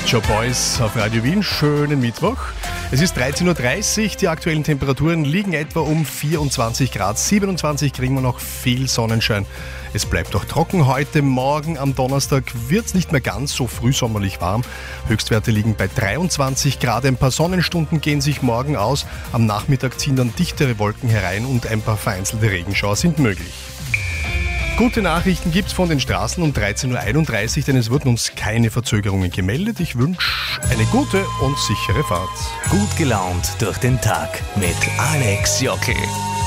Shop Boys auf Radio Wien. Schönen Mittwoch. Es ist 13.30 Uhr. Die aktuellen Temperaturen liegen etwa um 24 Grad. 27 kriegen wir noch, viel Sonnenschein. Es bleibt auch trocken heute. Morgen am Donnerstag wird es nicht mehr ganz so frühsommerlich warm. Höchstwerte liegen bei 23 Grad. Ein paar Sonnenstunden gehen sich morgen aus. Am Nachmittag ziehen dann dichtere Wolken herein und ein paar vereinzelte Regenschauer sind möglich. Gute Nachrichten gibt's von den Straßen um 13.31 Uhr, denn es wurden uns keine Verzögerungen gemeldet. Ich wünsche eine gute und sichere Fahrt. Gut gelaunt durch den Tag mit Alex Jockel.